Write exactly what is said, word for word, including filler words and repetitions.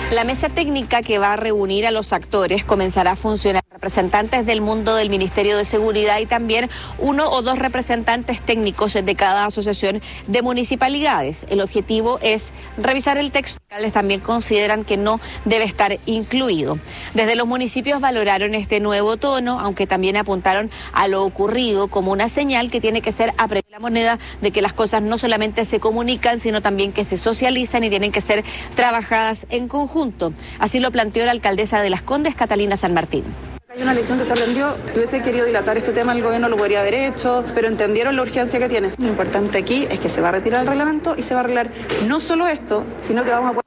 La mesa técnica que va a reunir a los actores comenzará a funcionar representantes del mundo del Ministerio de Seguridad y también uno o dos representantes técnicos de cada asociación de municipalidades. El objetivo es revisar el texto. También consideran que no debe estar incluido. Desde los municipios valoraron este nuevo tono, aunque también apuntaron a lo ocurrido como una señal que tiene que ser aprender la moneda de que las cosas no solamente se comunican, sino también que se socializan y tienen que ser trabajadas en conjunto. Así lo planteó la alcaldesa de Las Condes, Catalina San Martín. Hay una lección que se aprendió. Si hubiese querido dilatar este tema, el gobierno lo podría haber hecho, pero entendieron la urgencia que tiene. Lo importante aquí es que se va a retirar el reglamento y se va a arreglar no solo esto, sino que vamos a poder